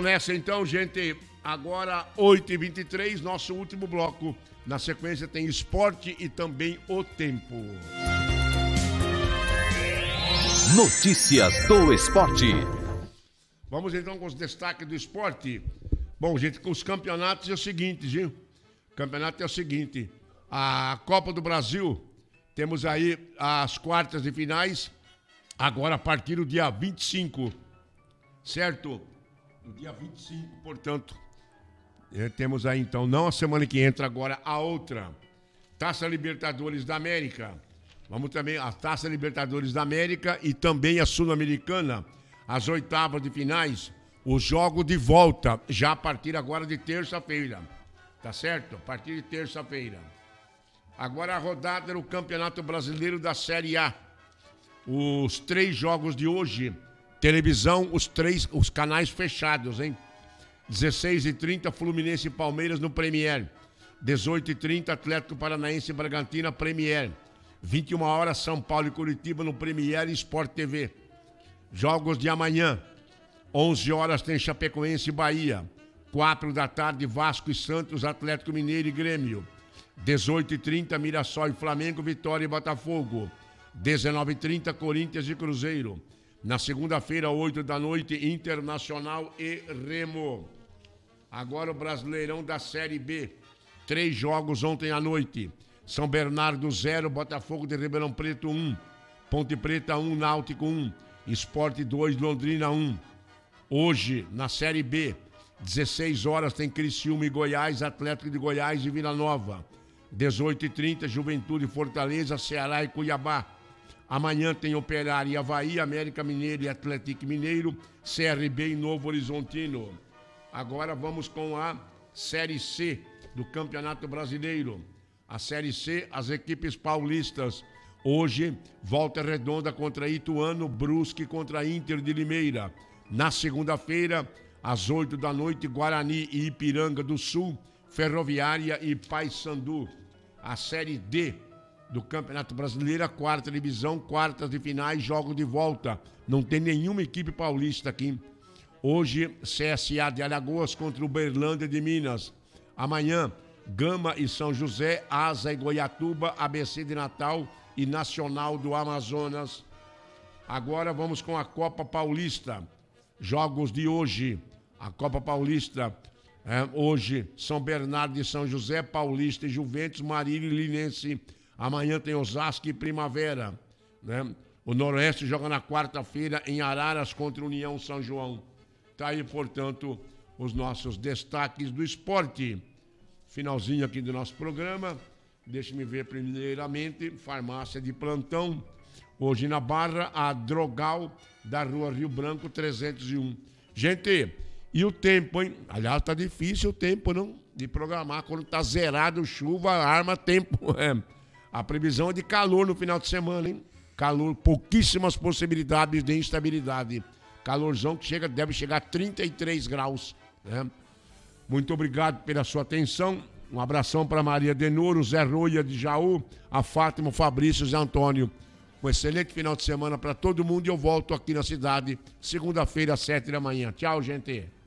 Vamos nessa então, gente. Agora, 8h23, nosso último bloco. Na sequência tem esporte e também o tempo. Notícias do esporte. Vamos então com os destaques do esporte. Bom, gente, com os campeonatos é o seguinte, viu? O campeonato é o seguinte. A Copa do Brasil, temos aí as quartas de finais, agora a partir do dia 25, certo? No dia 25, portanto, temos aí então, não a semana que entra, agora a outra. Taça Libertadores da América. Vamos também a Taça Libertadores da América e também a Sul-Americana, as oitavas de finais, o jogo de volta, já a partir agora de terça-feira. Tá certo? A partir de terça-feira. Agora a rodada do Campeonato Brasileiro da Série A. Os 3 jogos de hoje, televisão, os canais fechados, hein? 16h30, Fluminense e Palmeiras no Premier. 18h30, Atlético Paranaense e Bragantino, Premier. 21h, São Paulo e Curitiba no Premier e Sport TV. Jogos de amanhã. 11h tem Chapecoense e Bahia. 4 da tarde, Vasco e Santos, Atlético Mineiro e Grêmio. 18h30, Mirassol e Flamengo, Vitória e Botafogo. 19h30, Corinthians e Cruzeiro. Na segunda-feira, 8 da noite, Internacional e Remo. Agora o Brasileirão da Série B. 3 jogos ontem à noite. São Bernardo 0, Botafogo de Ribeirão Preto 1. Ponte Preta 1, Náutico 1. Sport 2, Londrina 1. Hoje, na Série B, 16h tem Criciúma e Goiás, Atlético de Goiás e Vila Nova. 18h30, Juventude, Fortaleza, Ceará e Cuiabá. Amanhã tem Operário e Avaí, América Mineiro e Atlético Mineiro, CRB e Novo Horizontino. Agora vamos com a Série C do Campeonato Brasileiro. A Série C, as equipes paulistas. Hoje, Volta Redonda contra Ituano, Brusque contra Inter de Limeira. Na segunda-feira, às 8 da noite, Guarani e Ipiranga do Sul, Ferroviária e Paysandu. A Série D do Campeonato Brasileiro, a 4ª divisão, quartas de finais, jogo de volta. Não tem nenhuma equipe paulista aqui. Hoje, CSA de Alagoas contra o Uberlândia de Minas. Amanhã, Gama e São José, Asa e Goiatuba, ABC de Natal e Nacional do Amazonas. Agora vamos com a Copa Paulista. Jogos de hoje. A Copa Paulista, hoje, São Bernardo e São José, Paulista e Juventus, Marília e Linense. Amanhã tem Osasco e Primavera. O Noroeste joga na quarta-feira em Araras contra União São João. Tá aí, portanto, os nossos destaques do esporte. Finalzinho aqui do nosso programa. Deixe-me ver primeiramente, farmácia de plantão. Hoje na Barra, a Drogal da Rua Rio Branco 301. Gente, e o tempo, hein? Aliás, tá difícil o tempo, não? De programar. Quando tá zerado, chuva, arma, tempo. A previsão é de calor no final de semana, hein? Calor, pouquíssimas possibilidades de instabilidade. Calorzão que deve chegar a 33 graus. Muito obrigado pela sua atenção. Um abração para Maria Denoro, Zé Roia de Jaú, a Fátima, o Fabrício e o Zé Antônio. Um excelente final de semana para todo mundo e eu volto aqui na cidade segunda-feira às 7 da manhã. Tchau, gente.